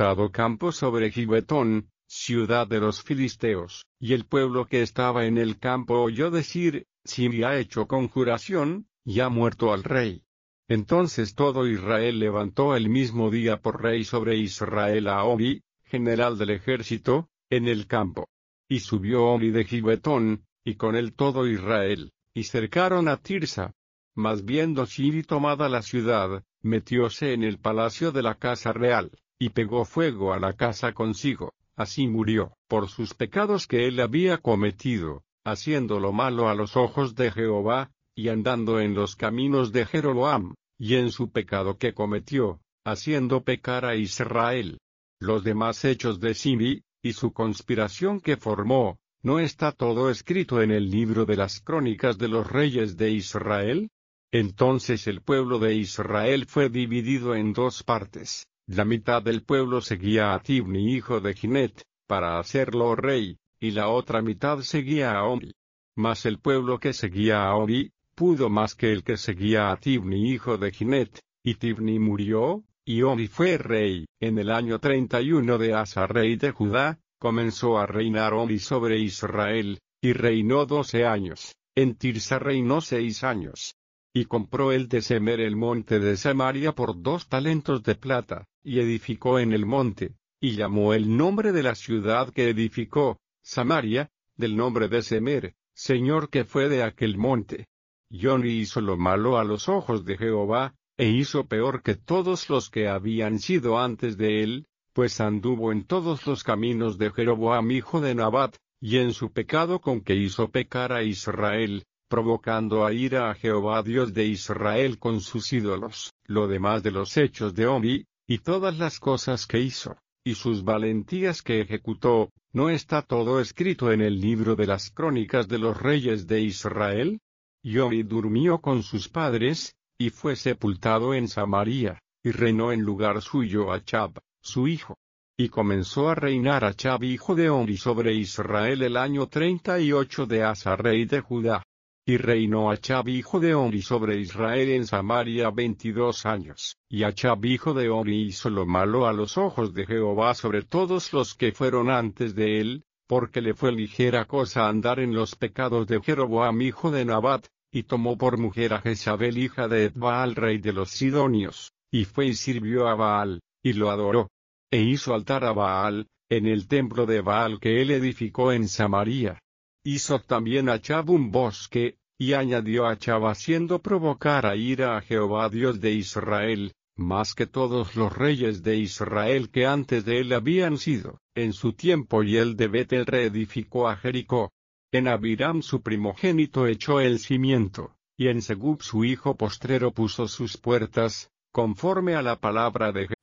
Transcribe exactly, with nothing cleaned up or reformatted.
apartado campo sobre Gibetón, ciudad de los filisteos, y el pueblo que estaba en el campo oyó decir: Sibi ha hecho conjuración, y ha muerto al rey. Entonces todo Israel levantó el mismo día por rey sobre Israel a Omri, general del ejército, en el campo. Y subió Omri de Gibetón, y con él todo Israel, y cercaron a Tirsa. Mas viendo Sibi tomada la ciudad, metióse en el palacio de la casa real, y pegó fuego a la casa consigo. Así murió, por sus pecados que él había cometido, haciendo lo malo a los ojos de Jehová, y andando en los caminos de Jeroboam, y en su pecado que cometió, haciendo pecar a Israel. Los demás hechos de Sibi, y su conspiración que formó, ¿no está todo escrito en el libro de las crónicas de los reyes de Israel? Entonces el pueblo de Israel fue dividido en dos partes. La mitad del pueblo seguía a Tibni hijo de Ginet, para hacerlo rey, y la otra mitad seguía a Omri. Mas el pueblo que seguía a Omri, pudo más que el que seguía a Tibni hijo de Ginet, y Tibni murió, y Omri fue rey. En el año treinta y uno de Asa rey de Judá, comenzó a reinar Omri sobre Israel, y reinó doce años. En Tirsa reinó seis años. Y compró el de Semer el monte de Samaria por dos talentos de plata, y edificó en el monte, y llamó el nombre de la ciudad que edificó, Samaria, del nombre de Semer, señor que fue de aquel monte. Y Omri hizo lo malo a los ojos de Jehová, e hizo peor que todos los que habían sido antes de él, pues anduvo en todos los caminos de Jeroboam hijo de Nabat, y en su pecado con que hizo pecar a Israel, provocando a ira a Jehová Dios de Israel con sus ídolos. Lo demás de los hechos de Omri, y todas las cosas que hizo, y sus valentías que ejecutó, ¿no está todo escrito en el libro de las crónicas de los reyes de Israel? Y Omri durmió con sus padres, y fue sepultado en Samaria, y reinó en lugar suyo Achb, su hijo. Y comenzó a reinar Achb hijo de Omri sobre Israel el año treinta y ocho de Asa rey de Judá. Y reinó Achb hijo de Omri sobre Israel en Samaria veintidós años. Y Achb hijo de Omri hizo lo malo a los ojos de Jehová sobre todos los que fueron antes de él, porque le fue ligera cosa andar en los pecados de Jeroboam hijo de Nabat, y tomó por mujer a Jezabel hija de Etbaal rey de los Sidonios, y fue y sirvió a Baal, y lo adoró. E hizo altar a Baal, en el templo de Baal que él edificó en Samaria. Hizo también Achb un bosque, y añadió a Achb haciendo provocar a ira a Jehová Dios de Israel, más que todos los reyes de Israel que antes de él habían sido, en su tiempo, y él de Betel reedificó a Jericó. En Abiram su primogénito echó el cimiento, y en Segub su hijo postrero puso sus puertas, conforme a la palabra de